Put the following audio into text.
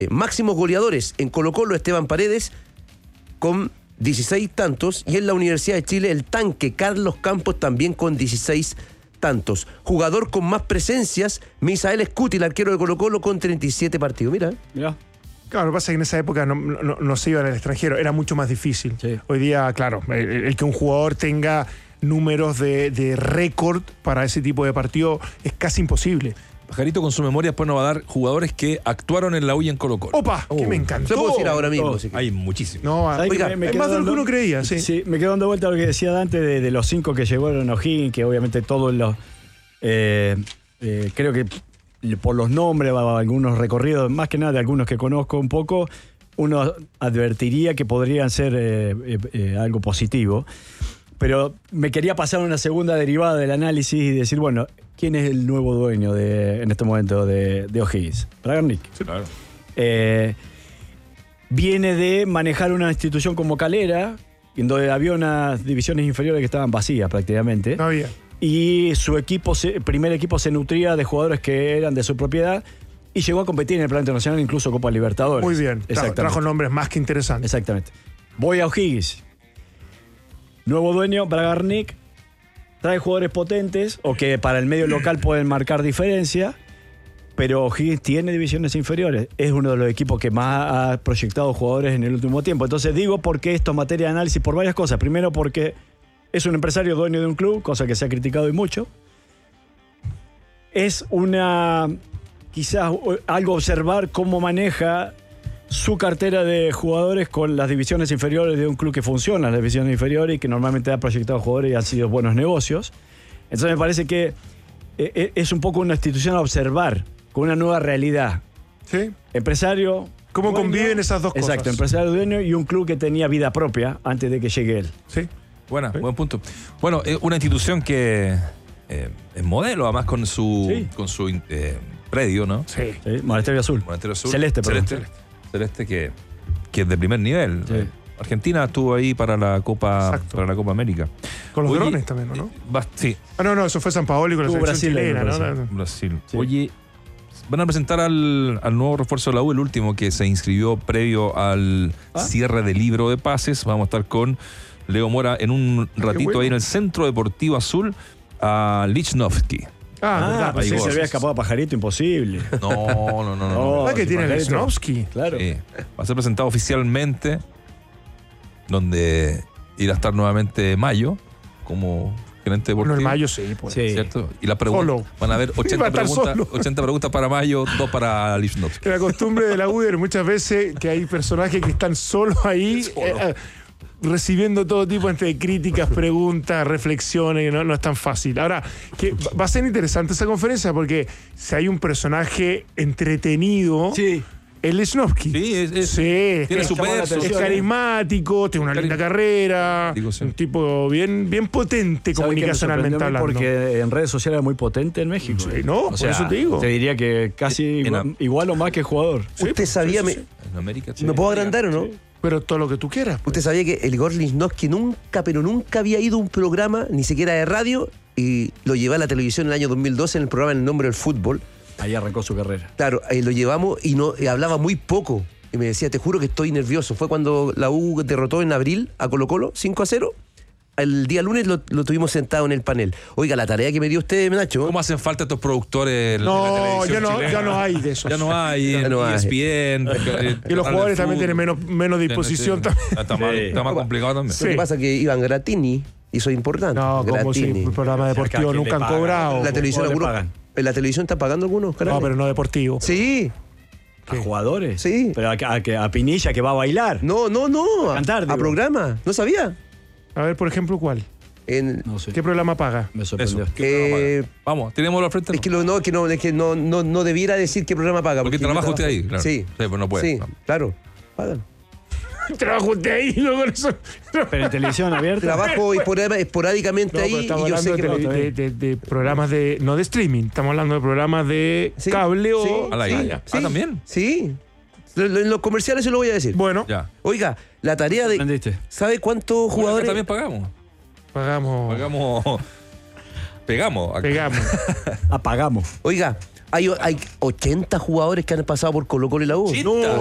máximos goleadores en Colo-Colo, Esteban Paredes, con 16 tantos, y en la Universidad de Chile, el tanque Carlos Campos, también con 16 tantos. Jugador con más presencias, Misael Escuti, el arquero de Colo-Colo, con 37 partidos. Mira. Claro, lo que pasa es que en esa época no se iba al extranjero, era mucho más difícil. Sí. Hoy día, claro, el que un jugador tenga números de récord para ese tipo de partido es casi imposible. Pajarito con su memoria después nos va a dar jugadores que actuaron en la U y en Colo-Colo. ¡Opa! Que me encantó. Se puede decir ahora mismo. Si Hay muchísimos. No, Oiga, es más de lo que uno creía, sí. Sí, me quedo dando vuelta a lo que decía Dante de los 5 que llegaron a O'Higgins, que obviamente todos los... creo que por los nombres, algunos recorridos, más que nada de algunos que conozco un poco, uno advertiría que podrían ser algo positivo. Pero me quería pasar una segunda derivada del análisis y decir, bueno, ¿quién es el nuevo dueño en este momento de O'Higgins? Bragarnik. Sí, claro. Viene de manejar una institución como Calera, en donde había unas divisiones inferiores que estaban vacías prácticamente. No había. Y su primer equipo se nutría de jugadores que eran de su propiedad y llegó a competir en el plano internacional, incluso Copa Libertadores. Muy bien. Claro, trajo nombres más que interesantes. Exactamente. Voy a O'Higgins. Nuevo dueño, Bragarnik. Trae jugadores potentes o que para el medio local pueden marcar diferencia, pero O'Higgins tiene divisiones inferiores. Es uno de los equipos que más ha proyectado jugadores en el último tiempo. Entonces digo porque esto es materia de análisis por varias cosas. Primero porque es un empresario dueño de un club, cosa que se ha criticado y mucho. Es quizás algo observar cómo maneja su cartera de jugadores con las divisiones inferiores de un club que funciona en las divisiones inferiores y que normalmente ha proyectado jugadores y han sido buenos negocios. Entonces me parece que es un poco una institución a observar con una nueva realidad. Sí. Empresario. ¿Cómo dueño, conviven esas dos cosas? Exacto, empresario dueño y un club que tenía vida propia antes de que llegue él. Sí. Buen punto. Bueno, una institución que es modelo, además con su predio, ¿no? Sí. Monasterio Azul. Monasterio Azul. Celeste, perdón. Celeste que es de primer nivel. Sí. Argentina estuvo ahí para la Copa América. Con los drones también, ¿no? Sí. No, eso fue San Paolo y con la selección chilena, ¿no? Brasil. Sí. Oye, van a presentar al nuevo refuerzo de la U, el último que se inscribió previo al cierre del libro de pases. Vamos a estar con Leo Mora en un ratito ahí en el Centro Deportivo Azul a Lichnowsky. Pues sí, se había escapado a Pajarito, imposible. No. ¿Verdad que tiene el Lichnowsky? Claro. Va a ser presentado oficialmente, donde irá a estar nuevamente Mayo como gerente deportivo. Bueno, el Mayo sí, pues. Sí. ¿Cierto? Y la pregunta, van a haber 80 preguntas para Mayo, 2 para Lichnowsky. La costumbre de la UDER muchas veces que hay personajes que están solos ahí recibiendo todo tipo de críticas, preguntas, reflexiones, no es tan fácil. Ahora, que va a ser interesante esa conferencia porque si hay un personaje entretenido, es Lichnowsky. Sí, tiene su peso. Es carismático, tiene una linda carrera, un tipo bien potente comunicacionalmente hablando. Porque en redes sociales era muy potente en México. Sí, no, por eso te digo. Te diría que casi igual o más que jugador. ¿Usted sabía? En América, ¿Me puedo agrandar o no? Pero todo lo que tú quieras. Pues. ¿Usted sabía que el Igor Lichnowsky nunca había ido a un programa, ni siquiera de radio, y lo llevé a la televisión en el año 2012 en el programa El Nombre del Fútbol? Ahí arrancó su carrera. Claro, lo llevamos y hablaba muy poco. Y me decía, te juro que estoy nervioso. Fue cuando la U derrotó en abril a Colo-Colo, 5-0. El día lunes lo tuvimos sentado en el panel. Oiga, la tarea que me dio usted, Nacho. ¿Cómo hacen falta estos productores en no, la televisión chilena? Ya no hay de eso. Ya no hay. ESPN. Y los jugadores también tienen menos disposición. Está más complicado también. Lo que pasa es que Iván Gratini hizo importante. No, como si un programa deportivo nunca han cobrado. La televisión ¿en la televisión está pagando algunos? No, pero no deportivo. Sí. ¿A jugadores? Sí. Pero a Pinilla que va a bailar. No. A cantar, digo. A programa. ¿No sabía? A ver, por ejemplo, ¿cuál? No sé. ¿Qué programa paga? Me sorprendió. Vamos, tenémoslo al frente. Es que no debiera decir qué programa paga. Porque trabaja usted ahí, claro. Sí. Pero no puede. Sí, claro. Pagan. Trabajo usted ahí, luego eso. Pero en televisión abierta. Trabajo esporádicamente ahí. Estamos y yo sé hablando que de programas no de streaming, estamos hablando de programas de cable o. A la isla. ¿También? Sí. En los comerciales se lo voy a decir. Bueno. Ya. Oiga, la tarea de. ¿Entendiste? ¿Sabe cuántos jugadores? También pagamos. Pegamos. Apagamos. Oiga, Hay 80 jugadores que han pasado por Colo-Colo y la U. ¿80?